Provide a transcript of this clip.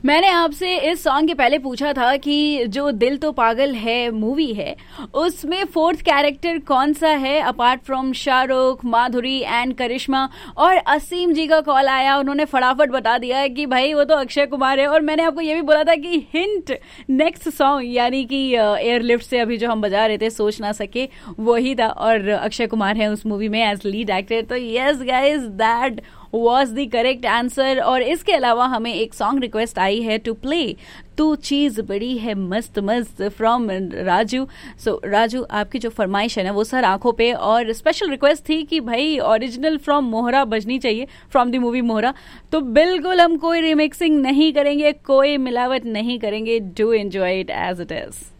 मैंने आपसे इस सॉन्ग के पहले पूछा था कि जो दिल तो पागल है मूवी है उसमें फोर्थ कैरेक्टर कौन सा है apart from Shahrukh, Madhuri and करिश्मा। और असीम जी का कॉल आया, उन्होंने फटाफट बता दिया है कि भाई वो तो अक्षय कुमार है। और मैंने आपको ये भी बोला था कि हिंट नेक्स्ट सॉन्ग यानी कि एयरलिफ्ट से अभी जो हम बजा रहे थे सोच ना सके वही था, और अक्षय कुमार है उस मूवी में एज लीड एक्टर। तो yes guys, that was the correct answer। और इसके अलावा हमें एक सॉन्ग रिक्वेस्ट आई है टू प्ले तू चीज बड़ी है मस्त मस्त फ्रॉम राजू। सो राजू, आपकी जो फरमाइश है ना वो सर आंखों पे, और स्पेशल रिक्वेस्ट थी कि भाई ओरिजिनल फ्रॉम मोहरा बजनी चाहिए, फ्रॉम द मूवी मोहरा। तो बिल्कुल हम कोई रिमिक्सिंग नहीं करेंगे, कोई मिलावट नहीं करेंगे, do enjoy it as it is.